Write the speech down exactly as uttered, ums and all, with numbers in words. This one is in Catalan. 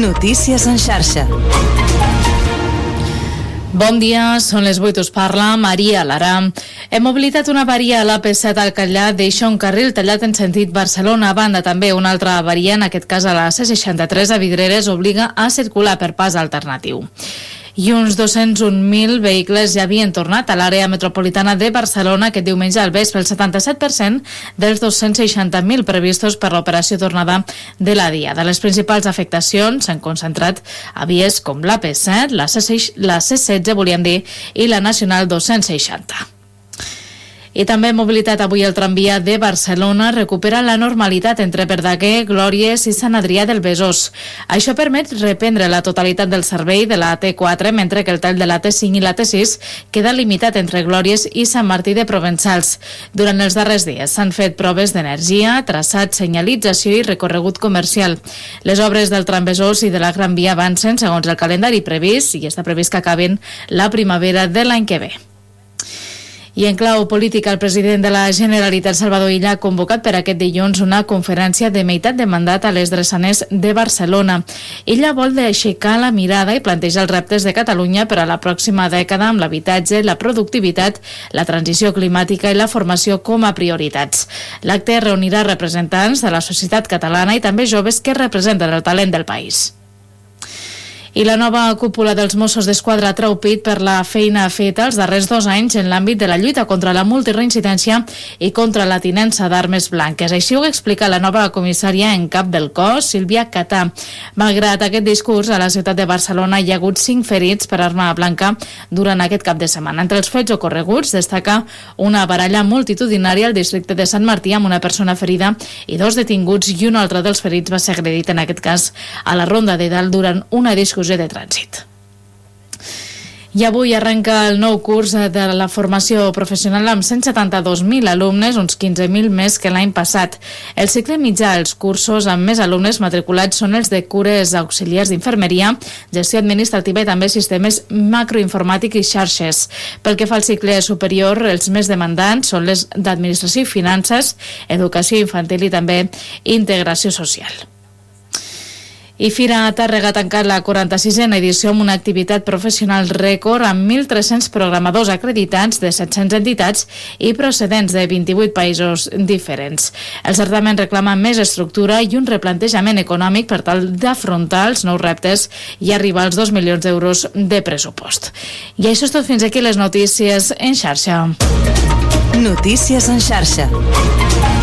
Notícies en xarxa. Bon dia, són les vuit, us parla Maria Lara. Hem mobilitat una avaria a l'A P set al Catllar, deixa un carril tallat en sentit Barcelona, a banda també una altra avaria, en aquest cas a la C seixanta-tres a Vidreres, obliga a circular per pas alternatiu. I uns dos-cents un mil vehicles ja havien tornat a l'àrea metropolitana de Barcelona aquest diumenge al vespre, el setanta-set per cent dels dos-cents seixanta mil previstos per l'operació tornada de la Diada. Les principals afectacions s'han concentrat a vies com l'A P set, la C setze, volíem dir, i la Nacional dos-cents seixanta. I també mobilitat avui el tramvia de Barcelona recupera la normalitat entre Verdaguer, Glòries i Sant Adrià del Besòs. Això permet reprendre la totalitat del servei de la T quatre, mentre que el tall de la T cinc i la T sis queda limitat entre Glòries i Sant Martí de Provençals. Durant els darrers dies s'han fet proves d'energia, traçat, senyalització i recorregut comercial. Les obres del tram Besòs i de la Gran Via avancen segons el calendari previst i està previst que acaben la primavera de l'any que ve. I en clau política, el president de la Generalitat, Salvador Illa, ha convocat per aquest dilluns una conferència de meitat de mandat a les Drassaners de Barcelona. Illa vol d'aixecar la mirada i plantejar els reptes de Catalunya per a la pròxima dècada amb l'habitatge, la productivitat, la transició climàtica i la formació com a prioritats. L'acte reunirà representants de la societat catalana i també joves que representen el talent del país. I la nova cúpula dels Mossos d'Esquadra treu pit per la feina feta els darrers dos anys en l'àmbit de la lluita contra la multireincidència i contra la tinença d'armes blanques. Així ho explica la nova comissària en cap del cos, Sílvia Catà. Malgrat aquest discurs, a la ciutat de Barcelona hi ha hagut cinc ferits per arma blanca durant aquest cap de setmana. Entre els fets ocorreguts destaca una baralla multitudinària al districte de Sant Martí amb una persona ferida i dos detinguts, i un altre dels ferits va ser agredit, en aquest cas a la Ronda de Dalt, durant una discussió de trànsit. I avui arrenca el nou curs de la formació professional amb cent setanta-dos mil alumnes, uns quinze mil més que l'any passat. El cicle mitjà, els cursos amb més alumnes matriculats són els de cures auxiliars d'infermeria, gestió administrativa i també sistemes macroinformàtic i xarxes. Pel que fa al cicle superior, els més demandants són les d'administració i finances, educació infantil i també integració social. I Fira Tàrrega ha tancat la quaranta-sisena edició amb una activitat professional rècord amb mil tres-cents programadors acreditats de set-centes entitats i procedents de vint-i-vuit països diferents. El certamen reclama més estructura i un replantejament econòmic per tal d'afrontar els nous reptes i arribar als dos milions d'euros de pressupost. I això és tot, fins aquí les notícies en xarxa. Notícies en xarxa.